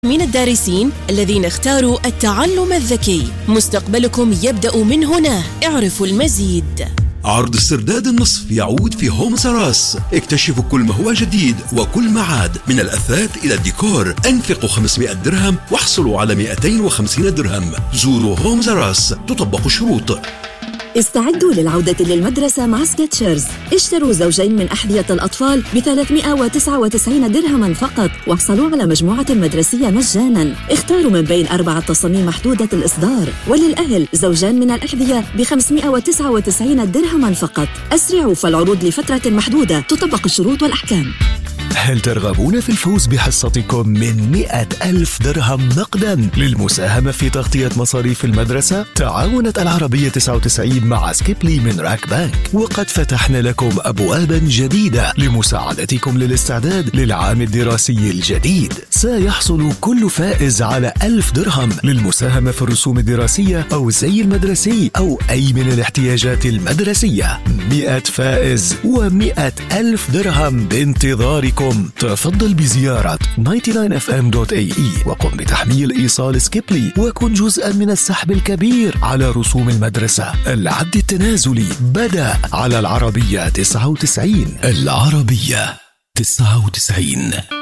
من الدارسين الذين اختاروا التعلم الذكي. مستقبلكم يبدأ من هنا. اعرفوا المزيد. عرض استرداد النصف يعود في هومز راس. اكتشفوا كل ما هو جديد وكل ما عاد، من الأثاث إلى الديكور. انفقوا 500 درهم واحصلوا على 250 درهم. زوروا هومز راس، تطبق الشروط. استعدوا للعودة للمدرسة مع سكتشرز. اشتروا زوجين من أحذية الأطفال ب399 درهما فقط، واحصلوا على مجموعة مدرسية مجانا. اختاروا من بين 4 تصاميم محدودة الإصدار. وللأهل زوجان من الأحذية ب599 درهما فقط. أسرعوا، فالعروض لفترة محدودة، تطبق الشروط والأحكام. هل ترغبون في الفوز بحصتكم من 100,000 درهم نقدا للمساهمة في تغطية مصاريف المدرسة؟ تعاونت العربية 99 مع سكيبلي من راك بانك، وقد فتحنا لكم أبوابا جديدة لمساعدتكم للاستعداد للعام الدراسي الجديد. سيحصل كل فائز على 1000 درهم للمساهمة في الرسوم الدراسية أو الزي المدرسي أو أي من الاحتياجات المدرسية. 100 فائز و100,000 درهم بانتظاركم. تفضل بزيارة 99fm.ae وقم بتحميل إيصال سكيبلي وكن جزءا من السحب الكبير على رسوم المدرسة. العد التنازلي بدأ على العربية 99. العربية 99.